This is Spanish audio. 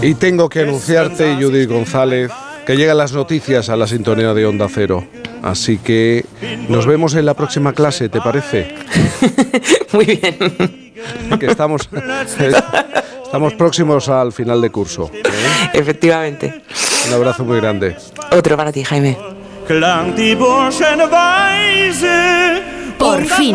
Y tengo que anunciarte, Judith González, que llegan las noticias a la sintonía de Onda Cero. Así que nos vemos en la próxima clase, ¿te parece? Muy bien. Que estamos próximos al final de curso. Efectivamente. Un abrazo muy grande. Otro para ti, Jaime. Por fin.